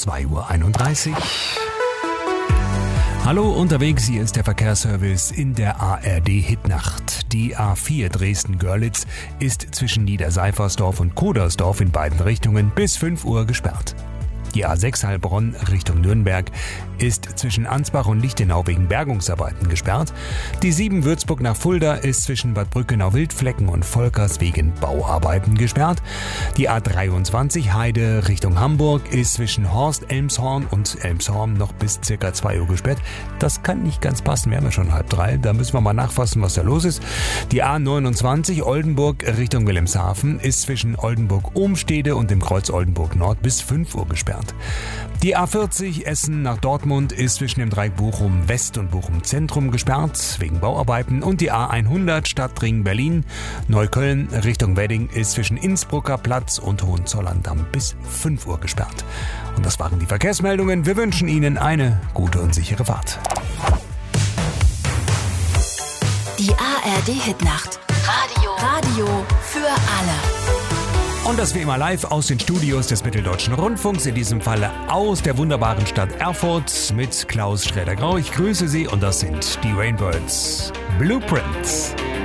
2:31 Uhr. Hallo, unterwegs, hier ist der Verkehrsservice in der ARD-Hitnacht. Die A4 Dresden-Görlitz ist zwischen Niederseifersdorf und Kodersdorf in beiden Richtungen bis 5 Uhr gesperrt. Die A6 Heilbronn Richtung Nürnberg ist zwischen Ansbach und Lichtenau wegen Bergungsarbeiten gesperrt. Die 7 Würzburg nach Fulda ist zwischen Bad Brückenau-Wildflecken und Volkers wegen Bauarbeiten gesperrt. Die A23 Heide Richtung Hamburg ist zwischen Horst, Elmshorn und Elmshorn noch bis ca. 2 Uhr gesperrt. Das kann nicht ganz passen, wir haben ja schon 2:30. Da müssen wir mal nachfassen, was da los ist. Die A29 Oldenburg Richtung Wilhelmshaven ist zwischen Oldenburg-Ohmstede und dem Kreuz Oldenburg Nord bis 5 Uhr gesperrt. Die A40 Essen nach Dortmund ist zwischen dem Dreieck Bochum West und Bochum Zentrum gesperrt wegen Bauarbeiten und die A100 Stadtring Berlin Neukölln Richtung Wedding ist zwischen Innsbrucker Platz und Hohenzollern-Damm bis 5 Uhr gesperrt. Und das waren die Verkehrsmeldungen. Wir wünschen Ihnen eine gute und sichere Fahrt. Die ARD-Hitnacht. Radio für alle. Und das wie immer live aus den Studios des Mitteldeutschen Rundfunks, in diesem Falle aus der wunderbaren Stadt Erfurt mit Klaus Schräder-Grau. Ich grüße Sie und das sind die Rainbirds Blueprints.